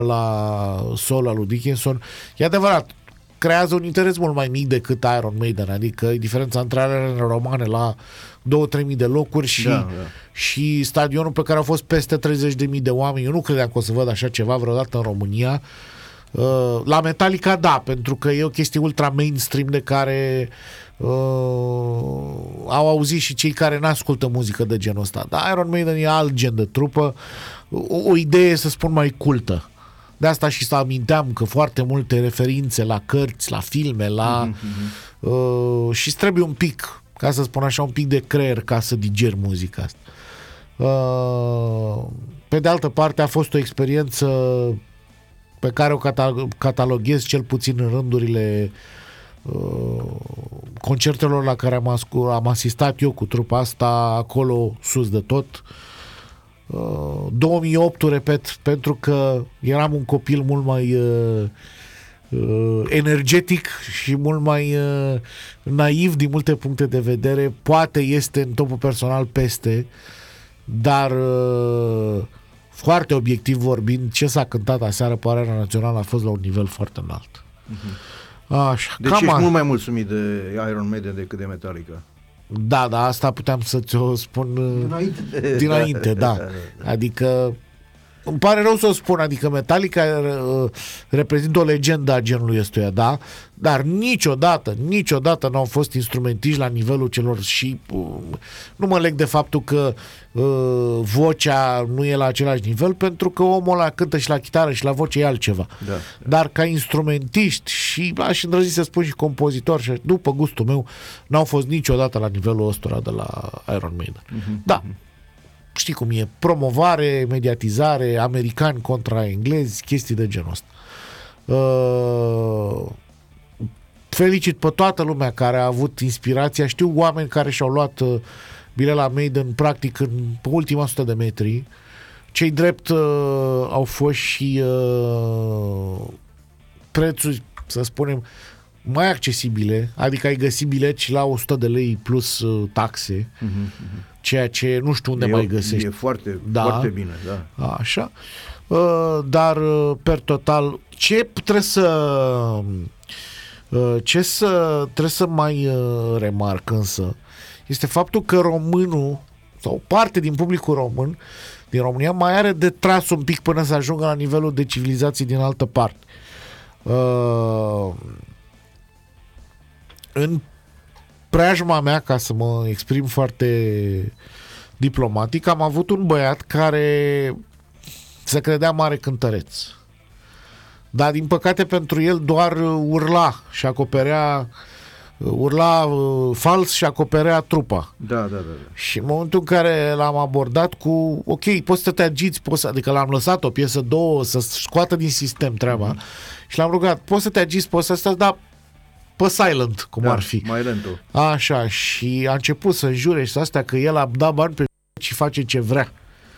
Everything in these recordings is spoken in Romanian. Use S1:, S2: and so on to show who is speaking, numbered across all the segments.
S1: la solo al lui Dickinson. E adevărat, creează un interes mult mai mic decât Iron Maiden, adică e diferența între arele romane la 2-3 mii de locuri și stadionul pe care au fost peste 30.000 de oameni. Eu nu credeam că o să văd așa ceva vreodată în România. La Metallica da, pentru că e o chestie ultra mainstream de care au auzit și cei care n-ascultă muzică de genul ăsta. Dar Iron Maiden e alt gen de trupă, o idee, să spun, mai cultă. De asta și să aminteam că foarte multe referințe la cărți, la filme, și trebuie un pic, ca să spun așa, un pic de creier ca să digeri muzica asta. Pe de altă parte a fost o experiență pe care o cataloghez cel puțin în rândurile concertelor la care am asistat eu cu trupa asta, acolo sus de tot. 2008, repet, pentru că eram un copil mult mai energetic și mult mai naiv din multe puncte de vedere. Poate este în topul personal peste, dar foarte obiectiv vorbind, ce s-a cântat aseară pe Arena Națională a fost la un nivel foarte înalt. Așa,
S2: deci ești mult mai mulțumit de Iron Maiden decât de Metallica.
S1: Da, asta puteam să ți-o spun dinainte, da. Adică îmi pare rău să o spun, adică Metallica reprezintă o legendă a genului ăstuia, da? Dar niciodată n-au fost instrumentiști la nivelul celor și nu mă leg de faptul că vocea nu e la același nivel, pentru că omul ăla cântă și la chitară și la voce e altceva. Da. Dar ca instrumentiști și aș îndrăzi să spun și compozitori, și după gustul meu, n-au fost niciodată la nivelul ăstora de la Iron Maiden. Da. Știi cum e, promovare, mediatizare, americani contra englezi, chestii de genul ăsta. Felicit pe toată lumea care a avut inspirația. Știu oameni care și-au luat bilet la Maiden practic pe ultima 100 de metri. Cei drept au fost și prețuri, să spunem, mai accesibile, adică ai găsit bilet și la 100 de lei plus taxe, ceea ce nu știu unde mai găsești.
S2: E foarte, foarte bine, da.
S1: Așa. Dar, per total, trebuie să mai remarc însă este faptul că românul sau o parte din publicul român din România mai are de tras un pic până să ajungă la nivelul de civilizație din altă parte. În preajma mea, ca să mă exprim foarte diplomatic, am avut un băiat care se credea mare cântăreț. Dar din păcate pentru el doar urla fals și acoperea trupa.
S2: Da.
S1: Și în momentul în care l-am abordat cu ok, poți să te agiți, adică l-am lăsat o piesă, două, să scoată din sistem treaba și l-am rugat, poți să te agiți, poți să stai, dar pe silent, cum ar fi.
S2: Mai lentul.
S1: Așa, și a început să înjure și să astea că el a dat bani pe și face ce vrea.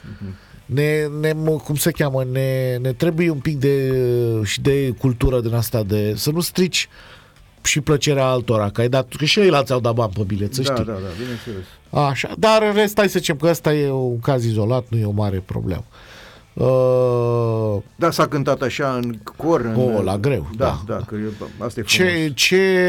S1: Cum se cheamă, ne trebuie un pic de cultură din asta, de să nu strici și plăcerea altora, că și ei ți-au dat bani pe bilet, să știi.
S2: Da, bineînțeles.
S1: Așa, dar în rest, hai să zicem că ăsta e un caz izolat, nu e o mare problemă.
S2: Da, s-a cântat așa în cor.
S1: La greu. Da.
S2: Că asta e frumos.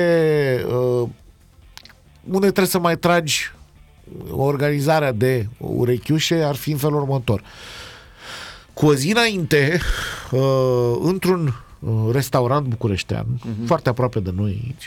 S1: Unde trebuie să mai tragi organizarea de urechiușe ar fi în felul următor. Cu o zi înainte, într-un restaurant bucureștean, foarte aproape de noi aici,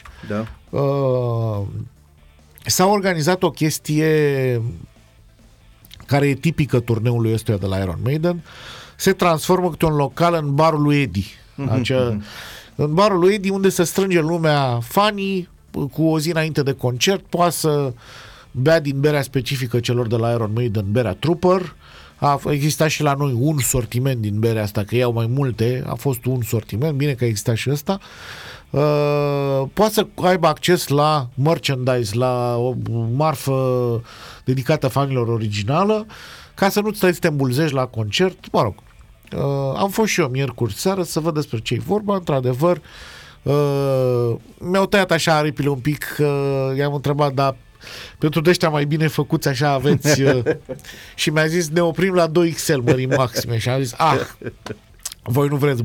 S1: s-a organizat o chestie care e tipică turneului ăstuia de la Iron Maiden. Se transformă câte un local în barul lui Eddie. În barul lui Eddie, unde se strânge lumea, fanii, cu o zi înainte de concert, poate să bea din berea specifică celor de la Iron Maiden, berea Trooper. A existat și la noi un sortiment din berea asta, că iau mai multe, a fost un sortiment, bine că exista și ăsta. Poate să aibă acces la merchandise, la o marfă dedicată fanilor originală, ca să nu-ți stai să te îmbulzești la concert. Mă rog, am fost și eu miercuri seară să văd despre ce-i vorba. Într-adevăr, mi-au tăiat așa aripile un pic, i-am întrebat, dar pentru de ăștia mai bine făcuți așa aveți și mi-a zis ne oprim la 2XL mării maxime și am zis voi nu vreți